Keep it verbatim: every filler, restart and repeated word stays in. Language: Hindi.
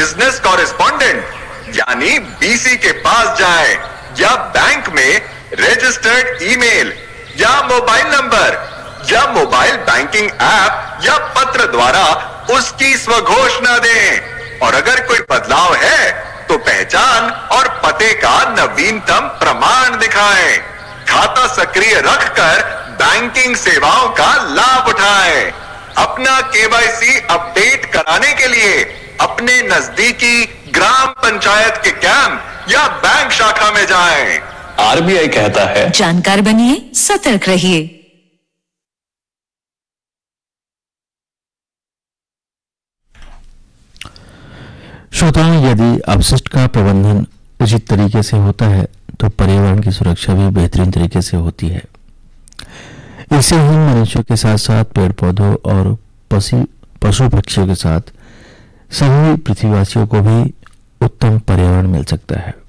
बिजनेस कॉरेस्पॉन्डेंट यानी बीसी के पास जाएं या बैंक में रजिस्टर्ड ईमेल या मोबाइल नंबर या मोबाइल बैंकिंग ऐप या पत्र द्वारा उसकी स्वघोषणा दें। और अगर कोई बदलाव है तो पहचान और पते का नवीनतम प्रमाण दिखाएं। खाता सक्रिय रखकर बैंकिंग सेवाओं का लाभ उठाएं। अपना केवाईसी अपडेट कराने के लिए अपने नजदीकी ग्राम पंचायत के कैंप या बैंक शाखा में जाएं। आरबीआई कहता है, जानकार बनिए, सतर्क रहिए। श्रोताओं, यदि अपशिष्ट का प्रबंधन उचित तरीके से होता है तो पर्यावरण की सुरक्षा भी बेहतरीन तरीके से होती है। इससे हम मनुष्यों के साथ साथ पेड़ पौधों और पशु पशु पक्षियों के साथ सभी पृथ्वीवासियों को भी उत्तम पर्यावरण मिल सकता है।